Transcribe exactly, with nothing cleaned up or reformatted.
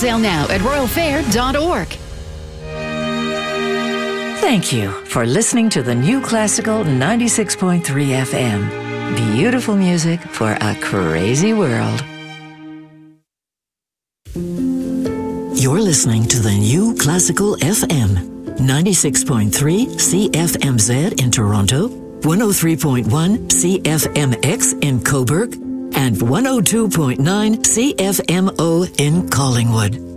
sale now at royal fair dot org. Thank you for listening to the New Classical ninety-six point three F M. Beautiful music for a crazy world. You're listening to the New Classical F M, ninety-six point three C F M Z in Toronto, one oh three point one C F M X in Cobourg, and one oh two point nine C F M O in Collingwood.